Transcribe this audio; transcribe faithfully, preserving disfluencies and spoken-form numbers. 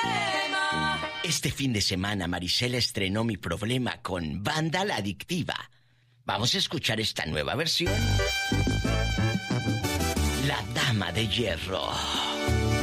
Este fin de semana Marisela estrenó Mi Problema con Banda La Adictiva. Vamos a escuchar esta nueva versión. La Dama de Hierro.